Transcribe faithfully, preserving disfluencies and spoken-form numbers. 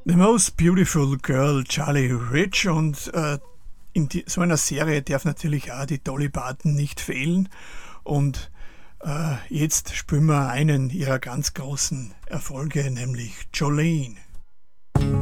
The Most Beautiful Girl, Charlie Rich, und äh, in die, so einer Serie darf natürlich auch die Dolly Parton nicht fehlen. Und äh, jetzt spielen wir einen ihrer ganz großen Erfolge, nämlich Jolene.